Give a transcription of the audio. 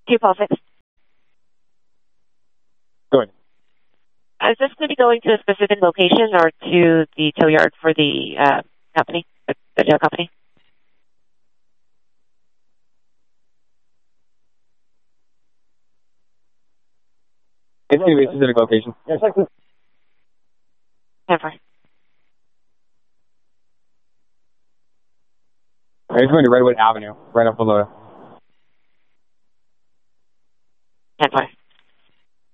246. Go ahead. Is this going to be going to a specific location or to the tow yard for the company, the tow company? It's going to be a specific location. Yes, I can. 10-4. It's going to Redwood Avenue, right up below. 10-4.